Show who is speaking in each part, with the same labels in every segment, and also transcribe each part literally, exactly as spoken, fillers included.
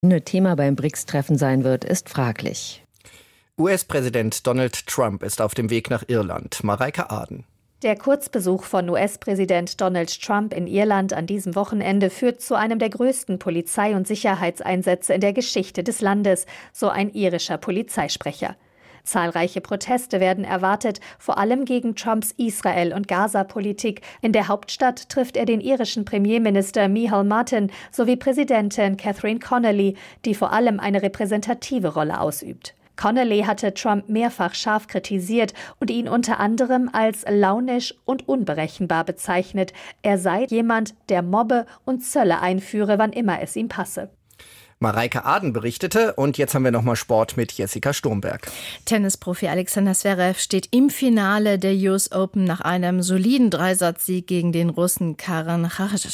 Speaker 1: Thema beim B R I C S-Treffen sein wird, ist fraglich.
Speaker 2: U S-Präsident Donald Trump ist auf dem Weg nach Irland. Mareike Aden.
Speaker 3: Der Kurzbesuch von U S-Präsident Donald Trump in Irland an diesem Wochenende führt zu einem der größten Polizei- und Sicherheitseinsätze in der Geschichte des Landes, so ein irischer Polizeisprecher. Zahlreiche Proteste werden erwartet, vor allem gegen Trumps Israel- und Gaza-Politik. In der Hauptstadt trifft er den irischen Premierminister Micheál Martin sowie Präsidentin Catherine Connolly, die vor allem eine repräsentative Rolle ausübt. Connolly hatte Trump mehrfach scharf kritisiert und ihn unter anderem als launisch und unberechenbar bezeichnet. Er sei jemand, der mobbe und Zölle einführe, wann immer es ihm passe.
Speaker 2: Mareike Aden berichtete und jetzt haben wir nochmal Sport mit Jessica Sturmberg.
Speaker 4: Tennisprofi Alexander Zverev steht im Finale der U S Open nach einem soliden Dreisatzsieg gegen den Russen Karen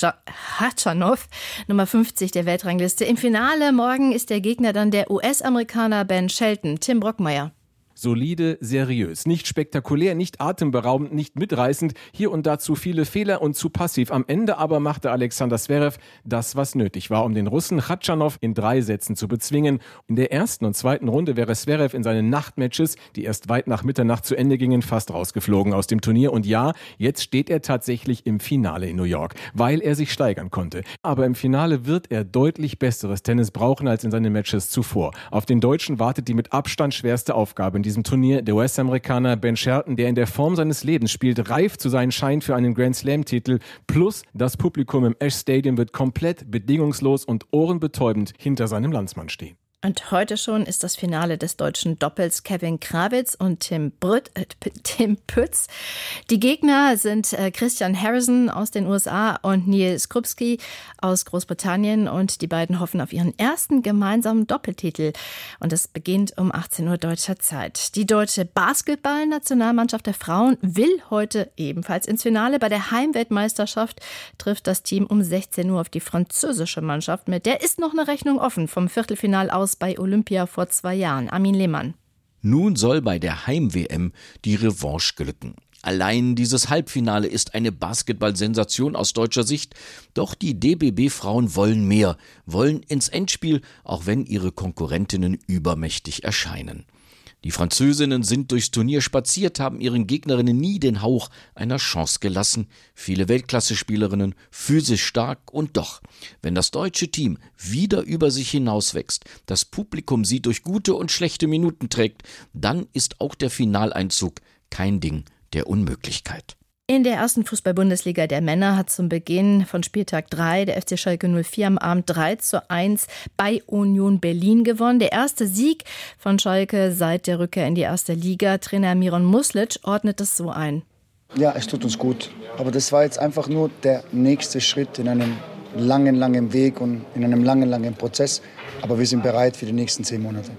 Speaker 4: Khachanov, Nummer fünfzig der Weltrangliste. Im Finale morgen ist der Gegner dann der U S-Amerikaner Ben Shelton. Tim Brockmeier.
Speaker 5: Solide, seriös, nicht spektakulär, nicht atemberaubend, nicht mitreißend, hier und da zu viele Fehler und zu passiv. Am Ende aber machte Alexander Zverev das, was nötig war, um den Russen Khachanov in drei Sätzen zu bezwingen. In der ersten und zweiten Runde wäre Zverev in seinen Nachtmatches, die erst weit nach Mitternacht zu Ende gingen, fast rausgeflogen aus dem Turnier. Und ja, jetzt steht er tatsächlich im Finale in New York, weil er sich steigern konnte. Aber im Finale wird er deutlich besseres Tennis brauchen als in seinen Matches zuvor. Auf den Deutschen wartet die mit Abstand schwerste Aufgabe in diesem Turnier. Der U S-Amerikaner Ben Shelton, der in der Form seines Lebens spielt, reift zu seinen Schein für einen Grand-Slam-Titel. Plus das Publikum im Ash Stadium wird komplett bedingungslos und ohrenbetäubend hinter seinem Landsmann stehen.
Speaker 4: Und heute schon ist das Finale des deutschen Doppels Kevin Krawitz und Tim, Brütt, äh, Tim Pütz. Die Gegner sind äh, Christian Harrison aus den U S A und Neil Skrupski aus Großbritannien. Und die beiden hoffen auf ihren ersten gemeinsamen Doppeltitel. Und es beginnt um achtzehn Uhr deutscher Zeit. Die deutsche Basketball-Nationalmannschaft der Frauen will heute ebenfalls ins Finale. Bei der Heimweltmeisterschaft trifft das Team um sechzehn Uhr auf die französische Mannschaft. Mit der ist noch eine Rechnung offen vom Viertelfinal aus bei Olympia vor zwei Jahren. Armin Lehmann.
Speaker 6: Nun soll bei der Heim-W M die Revanche glücken. Allein dieses Halbfinale ist eine Basketball-Sensation aus deutscher Sicht. Doch die D B B-Frauen wollen mehr, wollen ins Endspiel, auch wenn ihre Konkurrentinnen übermächtig erscheinen. Die Französinnen sind durchs Turnier spaziert, haben ihren Gegnerinnen nie den Hauch einer Chance gelassen. Viele Weltklasse-Spielerinnen, physisch stark und doch, wenn das deutsche Team wieder über sich hinauswächst, das Publikum sie durch gute und schlechte Minuten trägt, dann ist auch der Finaleinzug kein Ding der Unmöglichkeit.
Speaker 4: In der ersten Fußball-Bundesliga der Männer hat zum Beginn von Spieltag drei der F C Schalke null vier am Abend drei zu eins bei Union Berlin gewonnen. Der erste Sieg von Schalke seit der Rückkehr in die erste Liga. Trainer Miron Muslic ordnet es so ein.
Speaker 7: Ja, es tut uns gut. Aber das war jetzt einfach nur der nächste Schritt in einem langen, langen Weg und in einem langen, langen Prozess. Aber wir sind bereit für die nächsten zehn Monate.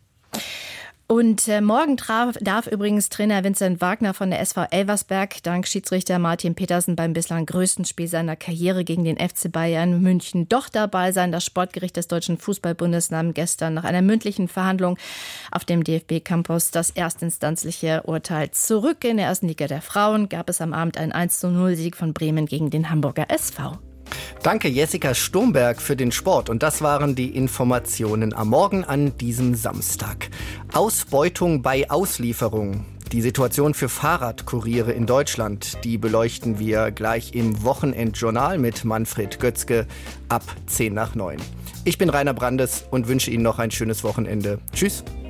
Speaker 4: Und äh, morgen traf, darf übrigens Trainer Vincent Wagner von der S V Elversberg dank Schiedsrichter Martin Petersen beim bislang größten Spiel seiner Karriere gegen den F C Bayern München doch dabei sein. Das Sportgericht des Deutschen Fußballbundes nahm gestern nach einer mündlichen Verhandlung auf dem D F B-Campus das erstinstanzliche Urteil zurück. In der ersten Liga der Frauen gab es am Abend einen eins zu null Sieg von Bremen gegen den Hamburger S V.
Speaker 2: Danke Jessica Sturmberg für den Sport. Und das waren die Informationen am Morgen an diesem Samstag. Ausbeutung bei Auslieferung. Die Situation für Fahrradkuriere in Deutschland, die beleuchten wir gleich im Wochenendjournal mit Manfred Götzke ab zehn nach neun. Ich bin Rainer Brandes und wünsche Ihnen noch ein schönes Wochenende. Tschüss.